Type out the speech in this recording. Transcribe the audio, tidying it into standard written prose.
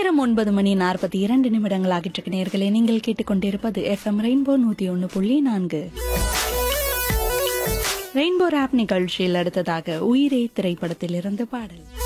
நேரம் 9:42 ஆகிட்டு இருக்கு நேயர்களே. நீங்கள் கேட்டுக்கொண்டிருப்பது FM ரெயின்போ 101.4. ரெயின்போ ராப் நிகழ்ச்சியில் அடுத்ததாக உயிரே திரைப்படத்தில் இருந்து பாடல்.